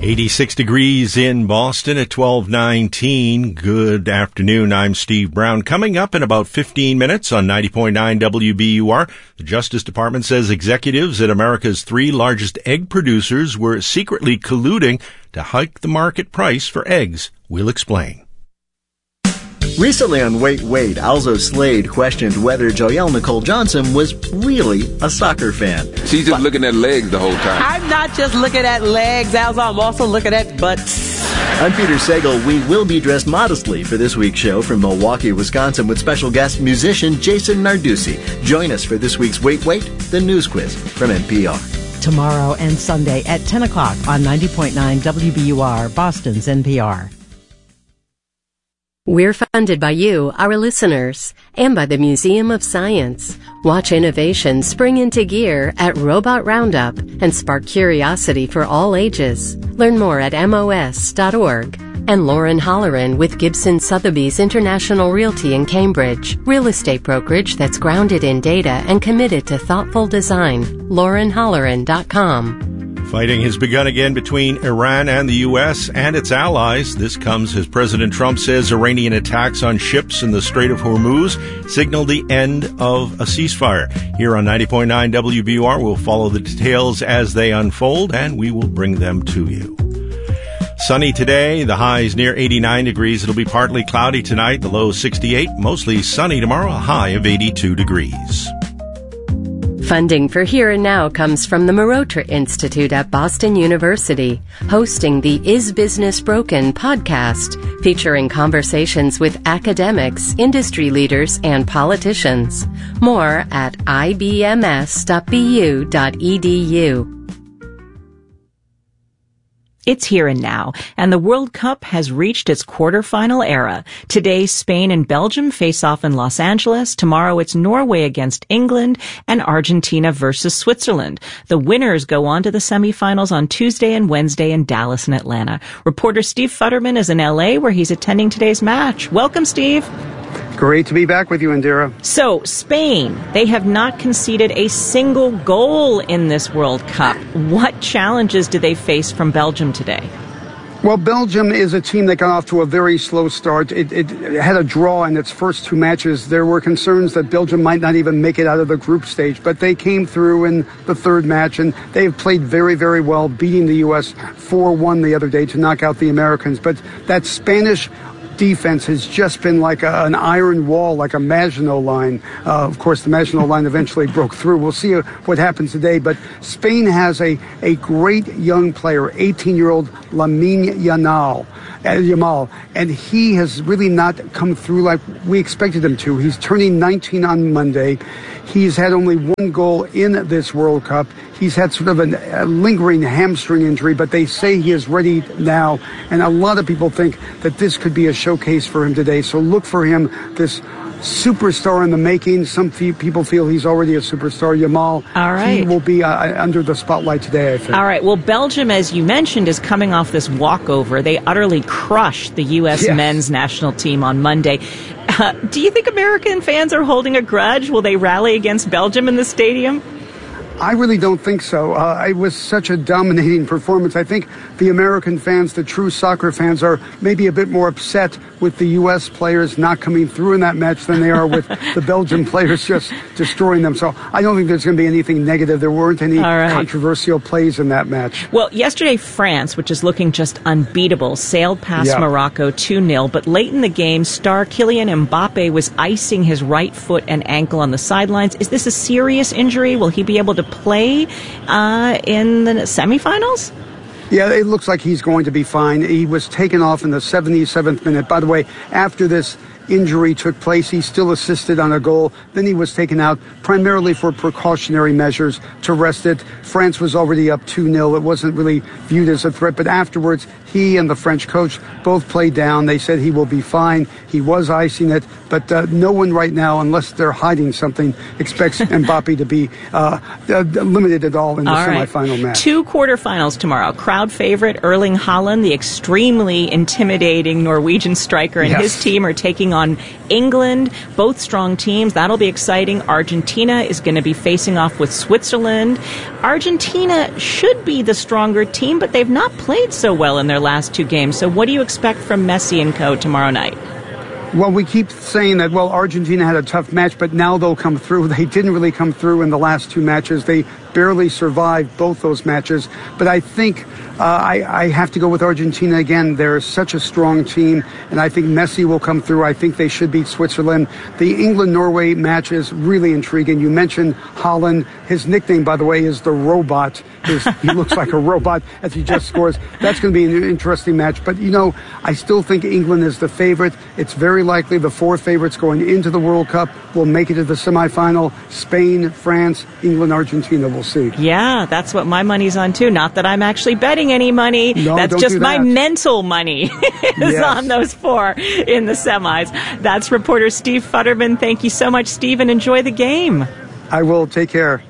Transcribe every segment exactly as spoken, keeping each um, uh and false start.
eighty-six degrees in Boston at twelve nineteen. Good afternoon. I'm Steve Brown. Coming up in about fifteen minutes on ninety point nine W B U R, the Justice Department says executives at America's three largest egg producers were secretly colluding to hike the market price for eggs. We'll explain. Recently on Wait, Wait, Alzo Slade questioned whether Joelle Nicole Johnson was really a soccer fan. She's just but, looking at legs the whole time. I'm not just looking at legs, Alzo. I'm also looking at butts. I'm Peter Sagal. We will be dressed modestly for this week's show from Milwaukee, Wisconsin, with special guest musician Jason Narducci. Join us for this week's Wait, Wait, the news quiz from N P R. Tomorrow and Sunday at ten o'clock on ninety point nine W B U R, Boston's N P R. We're funded by you, our listeners, and by the Museum of Science. Watch innovation spring into gear at Robot Roundup and spark curiosity for all ages. Learn more at M O S dot org. And Lauren Holleran with Gibson Sotheby's International Realty in Cambridge, real estate brokerage that's grounded in data and committed to thoughtful design. Lauren Holleran dot com. Fighting has begun again between Iran and the U S and its allies. This comes as President Trump says Iranian attacks on ships in the Strait of Hormuz signal the end of a ceasefire. Here on ninety point nine W B U R, we'll follow the details as they unfold, and we will bring them to you. Sunny today, the highs near eighty-nine degrees. It'll be partly cloudy tonight, the low sixty-eight. Mostly sunny tomorrow, a high of eighty-two degrees. Funding for Here and Now comes from the Marotra Institute at Boston University, hosting the Is Business Broken podcast, featuring conversations with academics, industry leaders, and politicians. More at I B M S dot B U dot E D U. It's here and now, and the World Cup has reached its quarterfinal era. Today, Spain and Belgium face off in Los Angeles. Tomorrow, it's Norway against England and Argentina versus Switzerland. The winners go on to the semifinals on Tuesday and Wednesday in Dallas and Atlanta. Reporter Steve Futterman is in L A, where he's attending today's match. Welcome, Steve. Great to be back with you, Indira. So, Spain, they have not conceded a single goal in this World Cup. What challenges do they face from Belgium today? Well, Belgium is a team that got off to a very slow start. It, it had a draw in its first two matches. There were concerns that Belgium might not even make it out of the group stage, but they came through in the third match, and they've played very, very well, beating the U S four one the other day to knock out the Americans. But that Spanish defense has just been like a, an iron wall, like a Maginot line. Uh, of course, the Maginot line eventually broke through. We'll see what happens today. But Spain has a, a great young player, eighteen-year-old Lamine Yamal, Yamal, and he has really not come through like we expected him to. He's turning nineteen on Monday. He's had only one goal in this World Cup. He's had sort of a, a lingering hamstring injury, but they say he is ready now. And a lot of people think that this could be a showcase for him today. So look for him, this superstar in the making. Some people feel he's already a superstar. Yamal, all right, he will be uh, under the spotlight today, I think. All right. Well, Belgium, as you mentioned, is coming off this walkover. They utterly crushed the U S yes. men's national team on Monday. Uh, do you think American fans are holding a grudge? Will they rally against Belgium in the stadium? I really don't think so. Uh, it was such a dominating performance. I think the American fans, the true soccer fans, are maybe a bit more upset with the U S players not coming through in that match than they are with the Belgian players just destroying them. So I don't think there's going to be anything negative. There weren't any right. controversial plays in that match. Well, yesterday France, which is looking just unbeatable, sailed past yeah. Morocco two nil. But late in the game, star Kylian Mbappe was icing his right foot and ankle on the sidelines. Is this a serious injury? Will he be able to play uh, in the semifinals? Yeah, it looks like he's going to be fine. He was taken off in the seventy-seventh minute. By the way, after this injury took place, he still assisted on a goal. Then he was taken out primarily for precautionary measures to rest it. France was already up two nil. It wasn't really viewed as a threat, but afterwards he and the French coach both played down. They said he will be fine. He was icing it, but uh, no one right now, unless they're hiding something, expects Mbappe to be uh, uh, limited at all in the all semifinal right. match. Two quarterfinals tomorrow. Crowd favorite Erling Haaland, the extremely intimidating Norwegian striker, and yes. his team are taking on on England, both strong teams. That'll be exciting. Argentina is going to be facing off with Switzerland. Argentina should be the stronger team, but they've not played so well in their last two games. So what do you expect from Messi and co tomorrow night? Well, we keep saying that, well, Argentina had a tough match, but now they'll come through. They didn't really come through in the last two matches. They barely survived both those matches. But I think uh, I, I have to go with Argentina again. They're such a strong team, and I think Messi will come through. I think they should beat Switzerland. The England-Norway match is really intriguing. You mentioned Haaland. His nickname, by the way, is the Robot. His, he looks like a robot as he just scores. That's going to be an interesting match. But, you know, I still think England is the favorite. It's very likely the four favorites going into the World Cup will make it to the semifinal. Spain, France, England, Argentina. We'll see. Yeah, that's what my money's on, too. Not that I'm actually betting any money. No, that's don't just do my that. mental money is Yes. on those four in the semis. That's reporter Steve Futterman. Thank you so much, Steve, and enjoy the game. I will. Take care.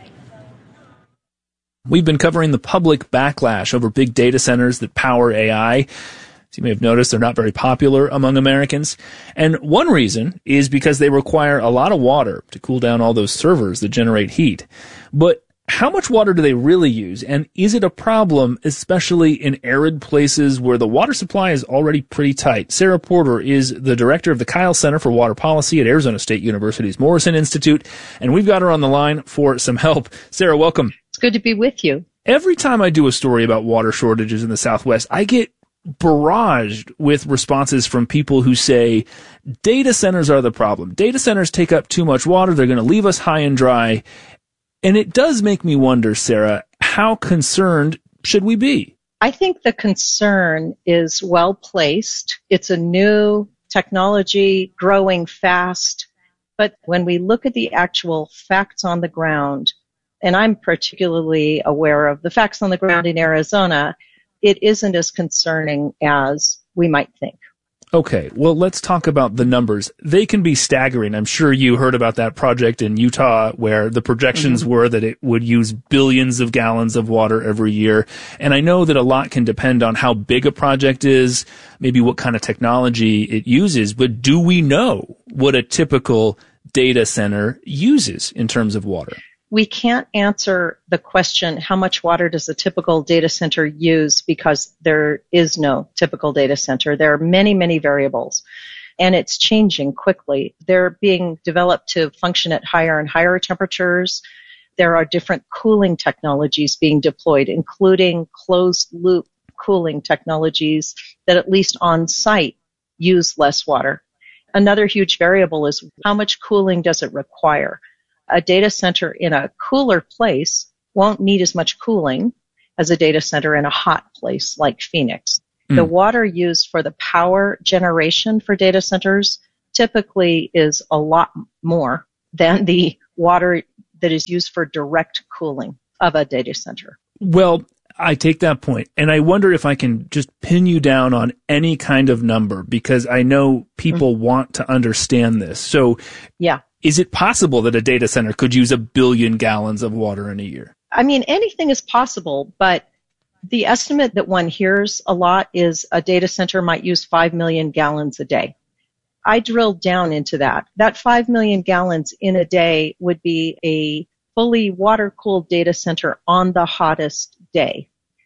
We've been covering the public backlash over big data centers that power A I. As you may have noticed, they're not very popular among Americans. And one reason is because they require a lot of water to cool down all those servers that generate heat. But how much water do they really use? And is it a problem, especially in arid places where the water supply is already pretty tight? Sarah Porter is the director of the Kyle Center for Water Policy at Arizona State University's Morrison Institute. And we've got her on the line for some help. Sarah, welcome. It's good to be with you. Every time I do a story about water shortages in the Southwest, I get barraged with responses from people who say data centers are the problem. Data centers take up too much water. They're going to leave us high and dry. And it does make me wonder, Sarah, how concerned should we be? I think the concern is well placed. It's a new technology growing fast. But when we look at the actual facts on the ground, and I'm particularly aware of the facts on the ground in Arizona, it isn't as concerning as we might think. Okay, well, let's talk about the numbers. They can be staggering. I'm sure you heard about that project in Utah where the projections mm-hmm. were that it would use billions of gallons of water every year. And I know that a lot can depend on how big a project is, maybe what kind of technology it uses, but do we know what a typical data center uses in terms of water? We can't answer the question, how much water does a typical data center use, because there is no typical data center. There are many, many variables, and it's changing quickly. They're being developed to function at higher and higher temperatures. There are different cooling technologies being deployed, including closed-loop cooling technologies that, at least on site, use less water. Another huge variable is how much cooling does it require? A data center in a cooler place won't need as much cooling as a data center in a hot place like Phoenix. Mm. The water used for the power generation for data centers typically is a lot more than the water that is used for direct cooling of a data center. Well, I take that point, and I wonder if I can just pin you down on any kind of number, because I know people mm-hmm. want to understand this. So, yeah. Is it possible that a data center could use a billion gallons of water in a year? I mean, anything is possible, but the estimate that one hears a lot is a data center might use five million gallons a day. I drilled down into that. That five million gallons in a day would be a fully water-cooled data center on the hottest day.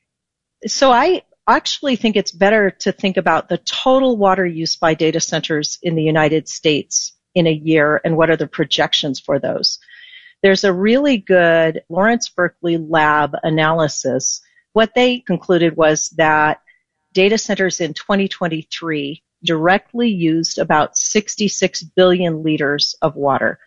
So I actually think it's better to think about the total water use by data centers in the United States in a year, and what are the projections for those. There's a really good Lawrence Berkeley lab analysis. What they concluded was that data centers in twenty twenty-three directly used about sixty-six billion liters of water.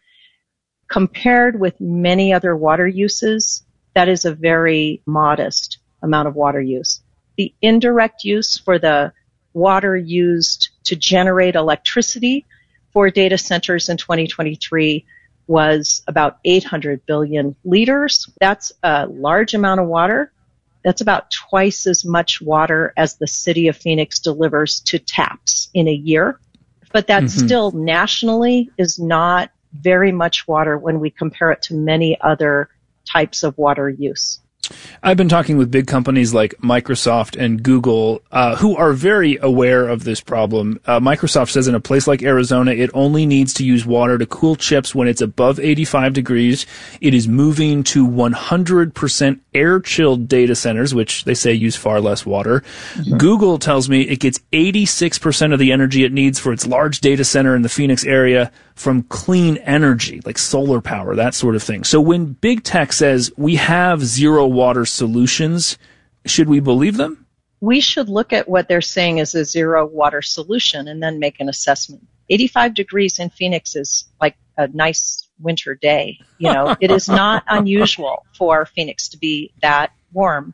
Compared with many other water uses, that is a very modest amount of water use. The indirect use for the water used to generate electricity for data centers in twenty twenty-three was about eight hundred billion liters. That's a large amount of water. That's about twice as much water as the city of Phoenix delivers to taps in a year. But that mm-hmm. still nationally is not very much water when we compare it to many other types of water use. I've been talking with big companies like Microsoft and Google, uh, who are very aware of this problem. Uh, Microsoft says in a place like Arizona, it only needs to use water to cool chips when it's above eighty-five degrees. It is moving to one hundred percent air-chilled data centers, which they say use far less water. Mm-hmm. Google tells me it gets eighty-six percent of the energy it needs for its large data center in the Phoenix area from clean energy, like solar power, that sort of thing. So when big tech says we have zero water solutions, should we believe them? We should look at what they're saying is a zero water solution and then make an assessment. eighty-five degrees in Phoenix is like a nice winter day. You know, it is not unusual for Phoenix to be that warm.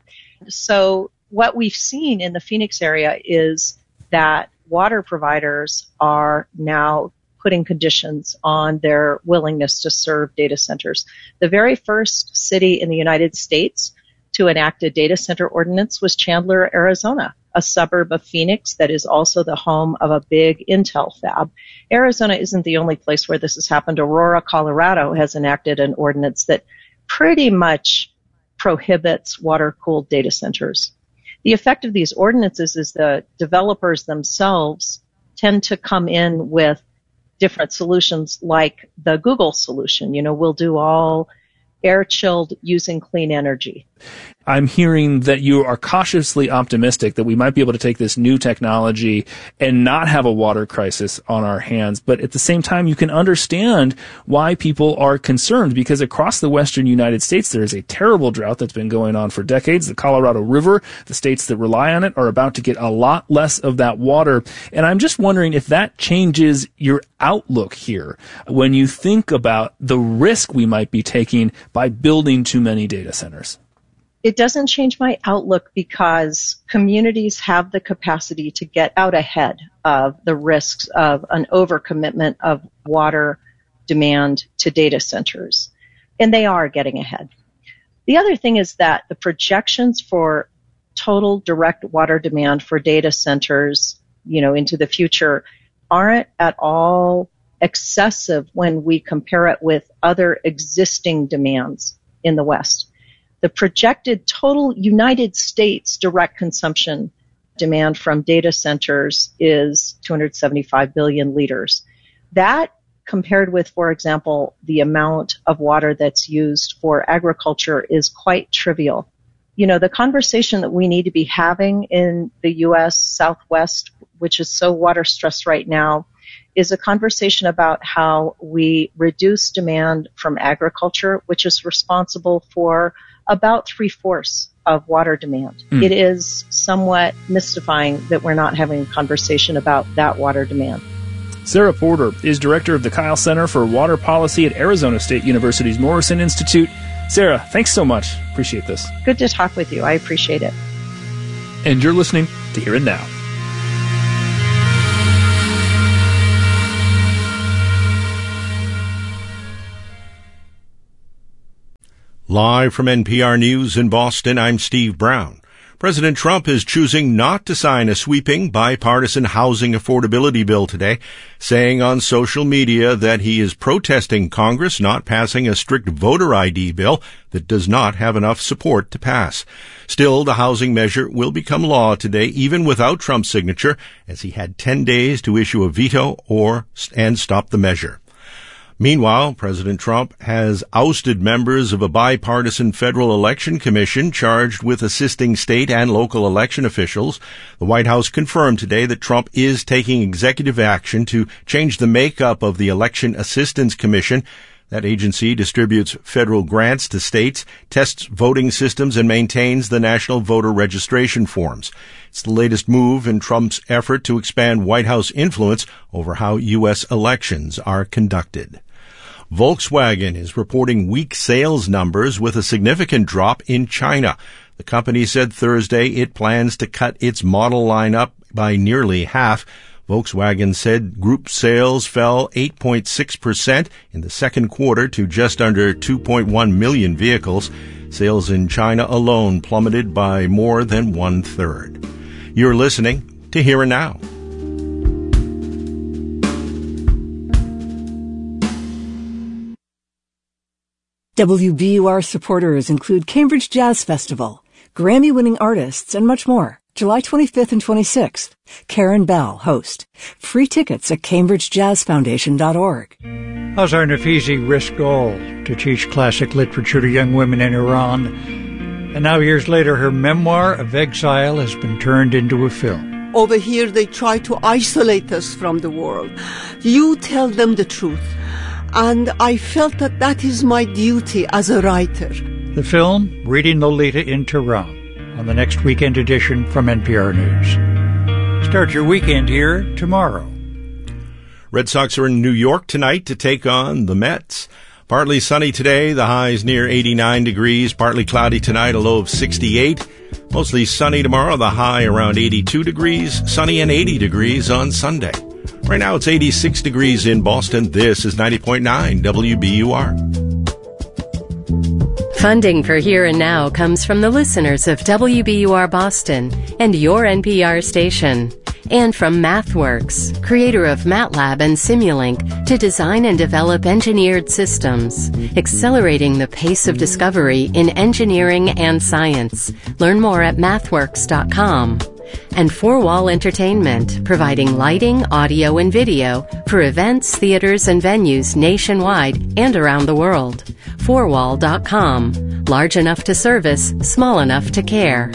So what we've seen in the Phoenix area is that water providers are now putting conditions on their willingness to serve data centers. The very first city in the United States to enact a data center ordinance was Chandler, Arizona, a suburb of Phoenix that is also the home of a big Intel fab. Arizona isn't the only place where this has happened. Aurora, Colorado has enacted an ordinance that pretty much prohibits water-cooled data centers. The effect of these ordinances is the developers themselves tend to come in with different solutions like the Google solution. You know, we'll do all air-chilled using clean energy. I'm hearing that you are cautiously optimistic that we might be able to take this new technology and not have a water crisis on our hands. But at the same time, you can understand why people are concerned, because across the western United States, there is a terrible drought that's been going on for decades. The Colorado River, the states that rely on it, are about to get a lot less of that water. And I'm just wondering if that changes your outlook here when you think about the risk we might be taking by building too many data centers. It doesn't change my outlook because communities have the capacity to get out ahead of the risks of an overcommitment of water demand to data centers. And they are getting ahead. The other thing is that the projections for total direct water demand for data centers, you know, into the future aren't at all excessive when we compare it with other existing demands in the West. The projected total United States direct consumption demand from data centers is two hundred seventy-five billion liters. That, compared with, for example, the amount of water that's used for agriculture, is quite trivial. You know, the conversation that we need to be having in the U S Southwest, which is so water stressed right now, is a conversation about how we reduce demand from agriculture, which is responsible for about three-fourths of water demand. Mm. It is somewhat mystifying that we're not having a conversation about that water demand. Sarah Porter is director of the Kyle Center for Water Policy at Arizona State University's Morrison Institute. Sarah, thanks so much. Appreciate this. Good to talk with you. I appreciate it. And you're listening to Here and Now. Live from N P R News in Boston, I'm Steve Brown. President Trump is choosing not to sign a sweeping bipartisan housing affordability bill today, saying on social media that he is protesting Congress not passing a strict voter I D bill that does not have enough support to pass. Still, the housing measure will become law today, even without Trump's signature, as he had ten days to issue a veto or and stop the measure. Meanwhile, President Trump has ousted members of a bipartisan federal election commission charged with assisting state and local election officials. The White House confirmed today that Trump is taking executive action to change the makeup of the Election Assistance Commission. That agency distributes federal grants to states, tests voting systems, and maintains the national voter registration forms. It's the latest move in Trump's effort to expand White House influence over how U S elections are conducted. Volkswagen is reporting weak sales numbers with a significant drop in China. The company said Thursday it plans to cut its model lineup by nearly half. Volkswagen said group sales fell eight point six percent in the second quarter to just under two point one million vehicles. Sales in China alone plummeted by more than one-third. You're listening to Here and Now. W B U R supporters include Cambridge Jazz Festival, Grammy-winning artists, and much more. July twenty-fifth and twenty-sixth. Karen Bell, host. Free tickets at cambridge jazz foundation dot org. Azar Nafisi risked all to teach classic literature to young women in Iran. And now, years later, her memoir of exile has been turned into a film. Over here, they try to isolate us from the world. You tell them the truth. And I felt that that is my duty as a writer. The film, Reading Lolita in Tehran, on the next weekend edition from N P R News. Start your weekend here tomorrow. Red Sox are in New York tonight to take on the Mets. Partly sunny today, the highs near eighty-nine degrees. Partly cloudy tonight, a low of sixty-eight. Mostly sunny tomorrow, the high around eighty-two degrees. Sunny and eighty degrees on Sunday. Right now it's eighty-six degrees in Boston. This is ninety point nine W B U R. Funding for Here and Now comes from the listeners of W B U R Boston and your N P R station. And from MathWorks, creator of MATLAB and Simulink, to design and develop engineered systems, accelerating the pace of discovery in engineering and science. Learn more at mathworks dot com. And Four Wall Entertainment, providing lighting, audio, and video for events, theaters, and venues nationwide and around the world. four wall dot com. Large enough to service, small enough to care.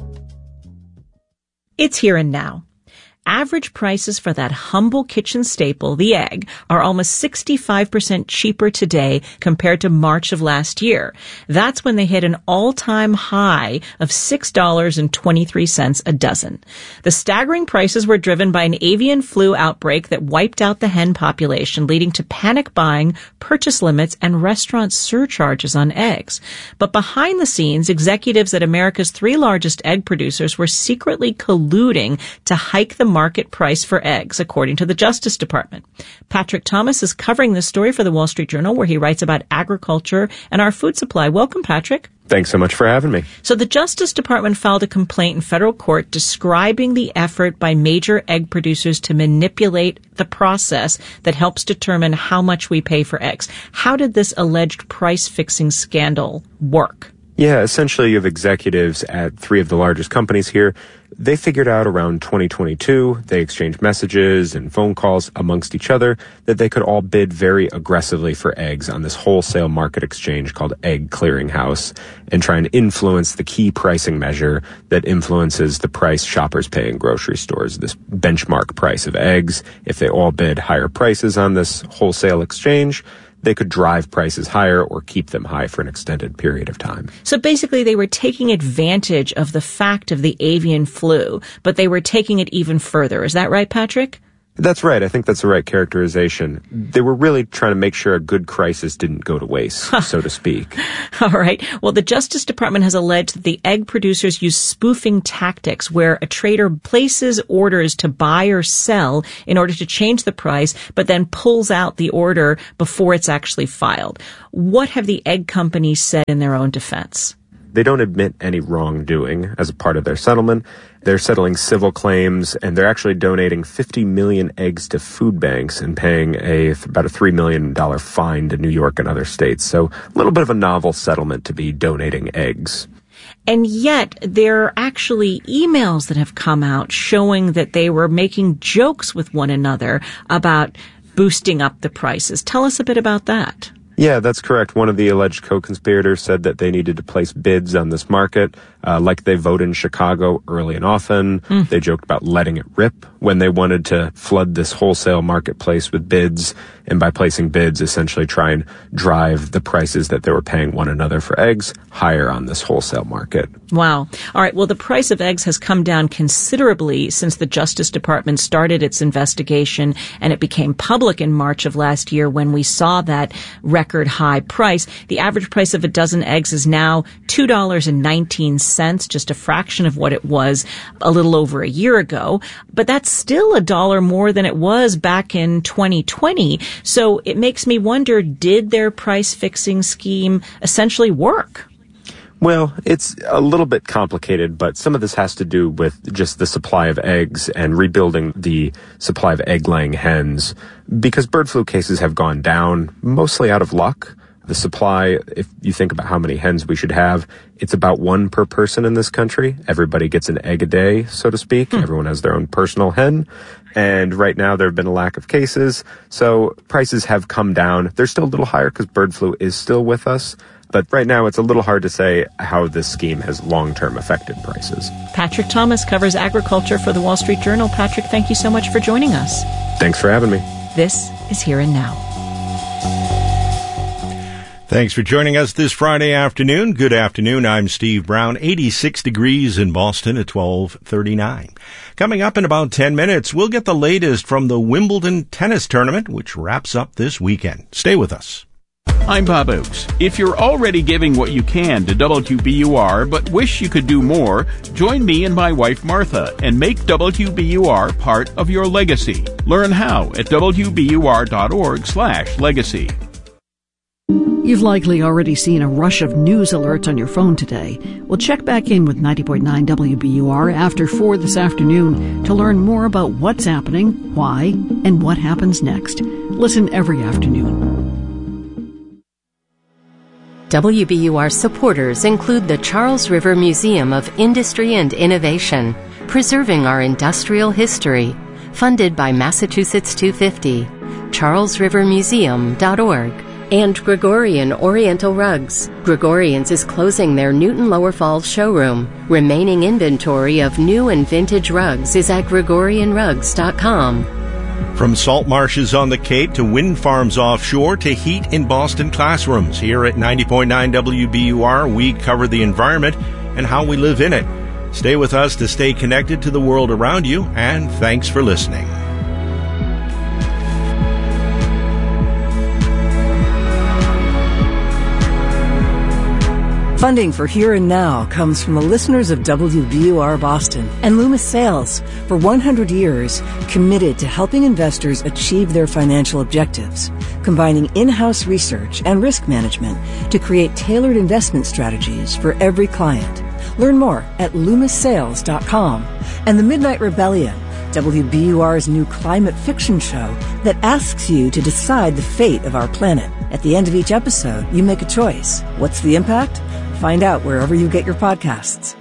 It's Here and Now. Average prices for that humble kitchen staple, the egg, are almost sixty-five percent cheaper today compared to March of last year. That's when they hit an all-time high of six dollars and twenty-three cents a dozen. The staggering prices were driven by an avian flu outbreak that wiped out the hen population, leading to panic buying, purchase limits, and restaurant surcharges on eggs. But behind the scenes, executives at America's three largest egg producers were secretly colluding to hike the market price for eggs, according to the Justice Department. Patrick Thomas is covering this story for the Wall Street Journal, where he writes about agriculture and our food supply. Welcome, Patrick. Thanks so much for having me. So the Justice Department filed a complaint in federal court describing the effort by major egg producers to manipulate the process that helps determine how much we pay for eggs. How did this alleged price-fixing scandal work? Yeah, essentially you have executives at three of the largest companies here. They figured out around twenty twenty-two, they exchanged messages and phone calls amongst each other, that they could all bid very aggressively for eggs on this wholesale market exchange called Egg Clearinghouse, and try and influence the key pricing measure that influences the price shoppers pay in grocery stores, this benchmark price of eggs. If they all bid higher prices on this wholesale exchange, they could drive prices higher or keep them high for an extended period of time. So basically they were taking advantage of the fact of the avian flu, but they were taking it even further. Is that right, Patrick? That's right. I think that's the right characterization. They were really trying to make sure a good crisis didn't go to waste, so to speak. All right. Well, the Justice Department has alleged that the egg producers use spoofing tactics where a trader places orders to buy or sell in order to change the price, but then pulls out the order before it's actually filed. What have the egg companies said in their own defense? They don't admit any wrongdoing as a part of their settlement. They're settling civil claims, and they're actually donating fifty million eggs to food banks and paying a about a three million dollars fine to New York and other states. So a little bit of a novel settlement to be donating eggs. And yet there are actually emails that have come out showing that they were making jokes with one another about boosting up the prices. Tell us a bit about that. Yeah, that's correct. One of the alleged co-conspirators said that they needed to place bids on this market, uh, like they vote in Chicago early and often. Mm. They joked about letting it rip when they wanted to flood this wholesale marketplace with bids, and by placing bids, essentially try and drive the prices that they were paying one another for eggs higher on this wholesale market. Wow. All right. Well, the price of eggs has come down considerably since the Justice Department started its investigation, and it became public in March of last year when we saw that record high price. The average price of a dozen eggs is now two dollars and nineteen cents, just a fraction of what it was a little over a year ago. But that's still a dollar more than it was back in twenty twenty. So it makes me wonder, did their price-fixing scheme essentially work? Well, it's a little bit complicated, but some of this has to do with just the supply of eggs and rebuilding the supply of egg-laying hens, because bird flu cases have gone down, mostly out of luck. The supply, if you think about how many hens we should have, it's about one per person in this country. Everybody gets an egg a day, so to speak. Hmm. Everyone has their own personal hen. And right now there have been a lack of cases, so prices have come down. They're still a little higher because bird flu is still with us. But right now it's a little hard to say how this scheme has long-term affected prices. Patrick Thomas covers agriculture for the Wall Street Journal. Patrick, thank you so much for joining us. Thanks for having me. This is Here and Now. Thanks for joining us this Friday afternoon. Good afternoon. I'm Steve Brown. eighty-six degrees in Boston at twelve thirty-nine. Coming up in about ten minutes, we'll get the latest from the Wimbledon tennis tournament, which wraps up this weekend. Stay with us. I'm Bob Oakes. If you're already giving what you can to W B U R but wish you could do more, join me and my wife Martha and make W B U R part of your legacy. Learn how at W B U R dot org slash legacy. You've likely already seen a rush of news alerts on your phone today. Well, check back in with ninety point nine W B U R after four this afternoon to learn more about what's happening, why, and what happens next. Listen every afternoon. W B U R supporters include the Charles River Museum of Industry and Innovation, preserving our industrial history, funded by Massachusetts two fifty, charles river museum dot org, and Gregorian Oriental Rugs. Gregorian's is closing their Newton Lower Falls showroom. Remaining inventory of new and vintage rugs is at gregorian rugs dot com. From salt marshes on the Cape to wind farms offshore to heat in Boston classrooms, here at ninety point nine W B U R, we cover the environment and how we live in it. Stay with us to stay connected to the world around you, and thanks for listening. Funding for Here and Now comes from the listeners of W B U R Boston and Loomis Sales, for one hundred years, committed to helping investors achieve their financial objectives, combining in-house research and risk management to create tailored investment strategies for every client. Learn more at loomis sales dot com. And The Midnight Rebellion, W B U R's new climate fiction show that asks you to decide the fate of our planet. At the end of each episode, you make a choice. What's the impact? Find out wherever you get your podcasts.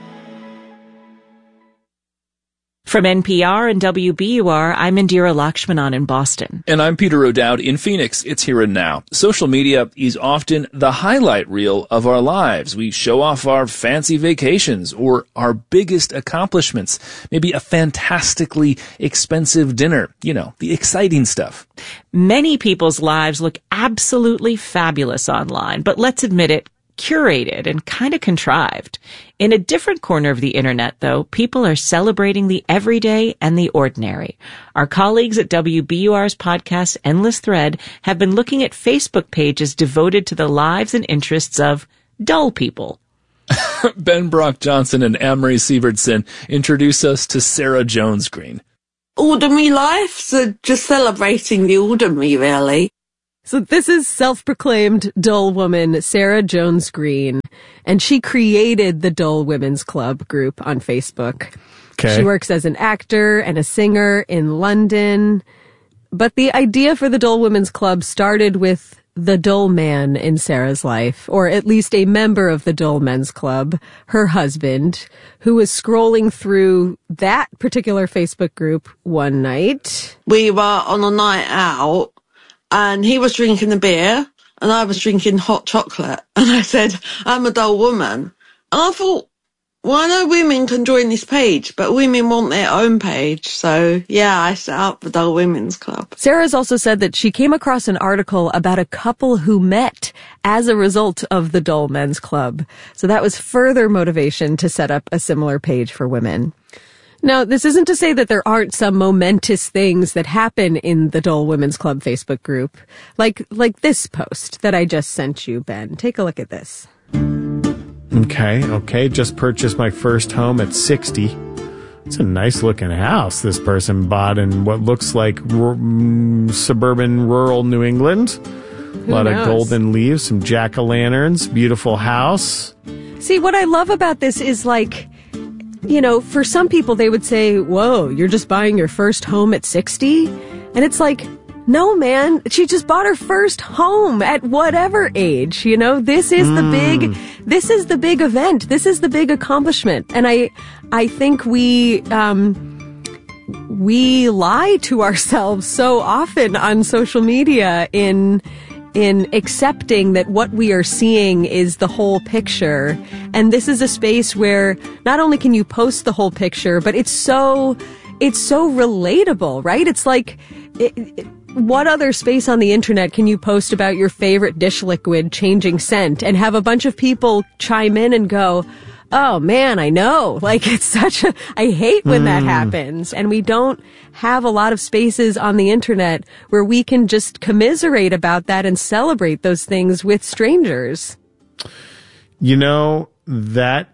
From N P R and W B U R, I'm Indira Lakshmanan in Boston. And I'm Peter O'Dowd in Phoenix. It's Here and Now. Social media is often the highlight reel of our lives. We show off our fancy vacations or our biggest accomplishments. Maybe a fantastically expensive dinner. You know, the exciting stuff. Many people's lives look absolutely fabulous online, but let's admit it, curated and kind of contrived. In a different corner of the internet, though, people are celebrating the everyday and the ordinary. Our colleagues at W B U R's podcast Endless Thread have been looking at Facebook pages devoted to the lives and interests of dull people. Ben Brock Johnson and Anne-Marie Sievertson introduce us to Sarah Jones Green. Ordinary life, so just celebrating the ordinary, really. So this is self-proclaimed dull woman Sarah Jones Green, and she created the Dull Women's Club group on Facebook. Okay. She works as an actor and a singer in London, but the idea for the Dull Women's Club started with the dull man in Sarah's life, or at least a member of the Dull Men's Club, her husband, who was scrolling through that particular Facebook group one night. We were on a night out, and he was drinking a beer, and I was drinking hot chocolate. And I said, I'm a dull woman. And I thought, well, I know women can join this page, but women want their own page. So, yeah, I set up the Dull Women's Club. Sarah's also said that she came across an article about a couple who met as a result of the Dull Men's Club. So that was further motivation to set up a similar page for women. Now, this isn't to say that there aren't some momentous things that happen in the Dull Women's Club Facebook group, like like this post that I just sent you, Ben. Take a look at this. Okay, okay, just purchased my first home at sixty. It's a nice-looking house this person bought in what looks like r- mm, suburban rural New England. Who a lot knows? Of golden leaves, some jack-o'-lanterns, beautiful house. See, what I love about this is, like, you know, for some people they would say, whoa, you're just buying your first home at sixty? And it's like, No, man. She just bought her first home at whatever age, you know? This is mm. the big, this is the big event. This is the big accomplishment. And I, I think we, um, we lie to ourselves so often on social media in, in accepting that what we are seeing is the whole picture. And this is a space where not only can you post the whole picture, but it's so, it's so relatable, right? It's like, it, it, what other space on the internet can you post about your favorite dish liquid changing scent and have a bunch of people chime in and go, oh man, I know. Like, it's such a, I hate when mm. that happens. And we don't have a lot of spaces on the internet where we can just commiserate about that and celebrate those things with strangers. You know, that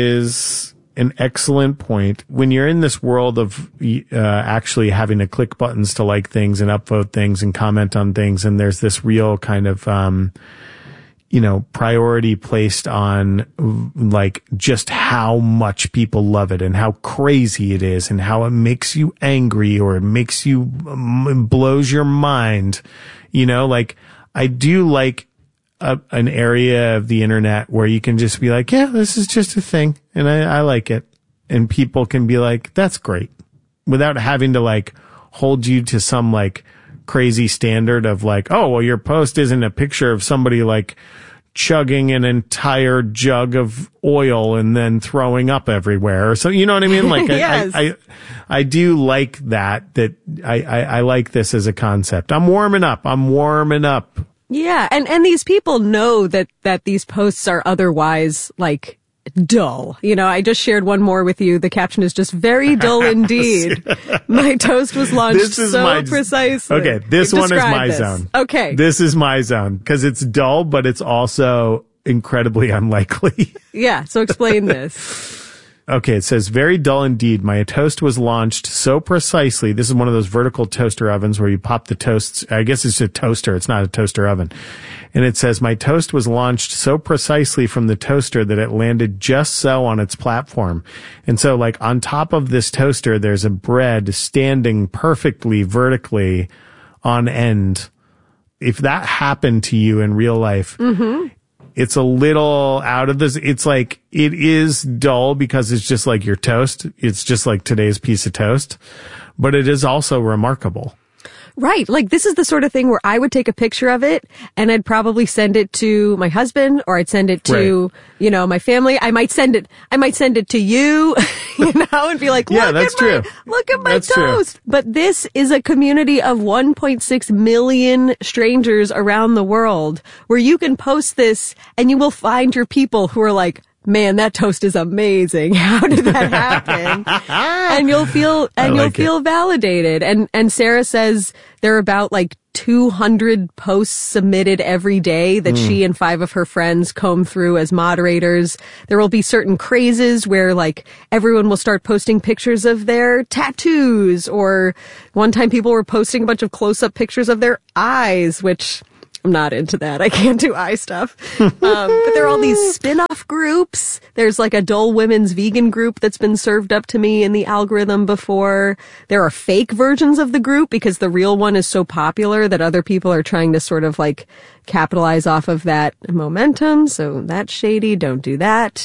is an excellent point. When you're in this world of uh, actually having to click buttons to like things and upvote things and comment on things, and there's this real kind of, um, you know, priority placed on like just how much people love it and how crazy it is and how it makes you angry or it makes you, um, blows your mind. You know, like I do like A, an area of the internet where you can just be like, yeah, this is just a thing and I, I like it. And people can be like, that's great, without having to like hold you to some like crazy standard of like, oh, well, your post isn't a picture of somebody like chugging an entire jug of oil and then throwing up everywhere. So, you know what I mean? Like, yes. I, I, I, I do like that, that I, I, I like this as a concept. I'm warming up. I'm warming up. Yeah, and, and these people know that, that these posts are otherwise, like, dull. You know, I just shared one more with you. The caption is just very dull indeed. My toast was launched This is so my, precisely. Okay, this Describe one is my this. zone. Okay. This is my zone, because it's dull, but it's also incredibly unlikely. Yeah, so explain this. Okay, it says, very dull indeed. My toast was launched so precisely. This is one of those vertical toaster ovens where you pop the toasts. I guess it's a toaster. It's not a toaster oven. And it says, my toast was launched so precisely from the toaster that it landed just so on its platform. And so, like, on top of this toaster, there's a bread standing perfectly vertically on end. If that happened to you in real life, mm-hmm. it's a little out of this. It's like, it is dull because it's just like your toast. It's just like today's piece of toast, but it is also remarkable. Right. Like, this is the sort of thing where I would take a picture of it and I'd probably send it to my husband, or I'd send it to, right. you know, my family. I might send it, I might send it to you, you know, and be like, look, yeah, at, that's my, true. look at my that's toast. True. But this is a community of one point six million strangers around the world where you can post this and you will find your people who are like, man, that toast is amazing. How did that happen? And you'll feel, and like you'll feel it. validated. And, and Sarah says there are about like two hundred posts submitted every day that mm. she and five of her friends comb through as moderators. There will be certain crazes where like everyone will start posting pictures of their tattoos, or one time people were posting a bunch of close-up pictures of their eyes, which I'm not into that. I can't do eye stuff. Um, but there are all these spin-off groups. There's like a Dull Women's vegan group that's been served up to me in the algorithm before. There are fake versions of the group because the real one is so popular that other people are trying to sort of like capitalize off of that momentum. So that's shady. Don't do that.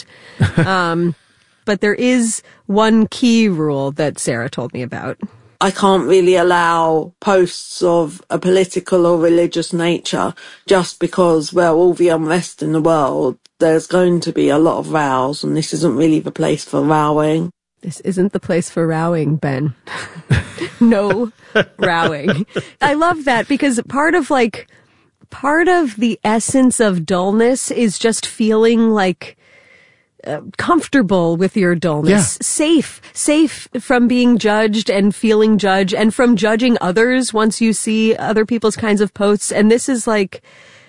Um, but there is one key rule that Sarah told me about. I can't really allow posts of a political or religious nature just because, well, all the unrest in the world, there's going to be a lot of rows, and this isn't really the place for rowing. This isn't the place for rowing, Ben. No rowing. I love that because part of like, part of the essence of dullness is just feeling like Uh, comfortable with your dullness, yeah. safe, safe from being judged and feeling judged, and from judging others once you see other people's kinds of posts. And this is like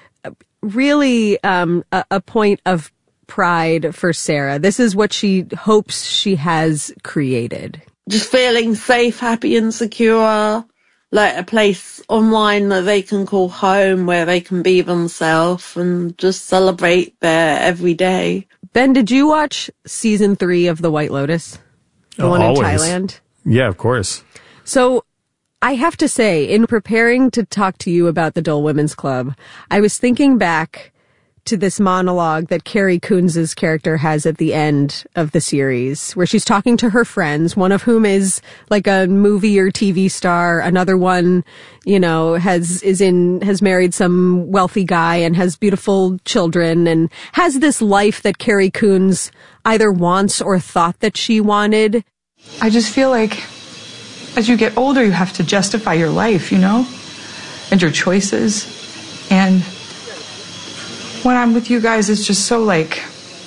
really um, a, a point of pride for Sarah. This is what she hopes she has created. Just feeling safe, happy and secure, like a place online that they can call home, where they can be themselves and just celebrate their everyday. Ben, did you watch season three of The White Lotus? The oh, one always. in Thailand? Yeah, of course. So I have to say, in preparing to talk to you about the Dole Women's Club, I was thinking back to this monologue that Carrie Coons's character has at the end of the series, where she's talking to her friends, one of whom is like a movie or T V star, another one, you know, has is in has married some wealthy guy and has beautiful children and has this life that Carrie Coons either wants or thought that she wanted. I just feel like as you get older, you have to justify your life, you know, and your choices. And when I'm with you guys, it's just so like,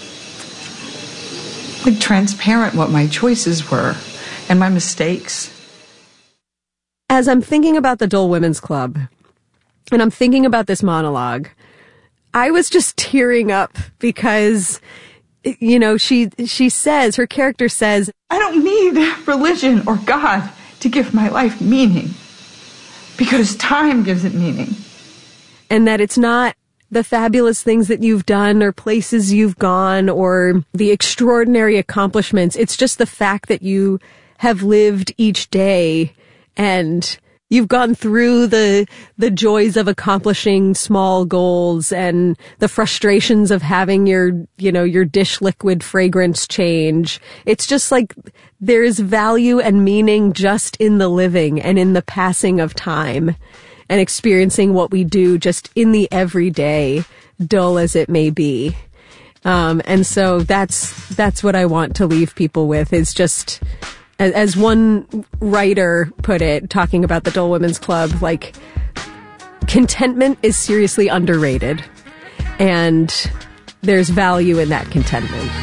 like transparent what my choices were and my mistakes. As I'm thinking about the Dole Women's Club, and I'm thinking about this monologue, I was just tearing up because, you know, she she says, her character says, I don't need religion or God to give my life meaning, because time gives it meaning. And that it's not the fabulous things that you've done or places you've gone or the extraordinary accomplishments. It's just the fact that you have lived each day and you've gone through the the joys of accomplishing small goals and the frustrations of having your, you know, your dish liquid fragrance change. It's just like there's value and meaning just in the living and in the passing of time and experiencing what we do just in the everyday, dull as it may be. Um, and so that's that's what I want to leave people with, is just, as, as one writer put it, talking about the Dole Women's Club, like, contentment is seriously underrated. And there's value in that contentment.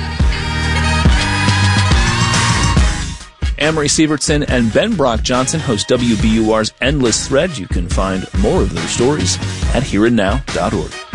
Amory Sievertson and Ben Brock Johnson host W B U R's Endless Thread. You can find more of their stories at here and now dot org.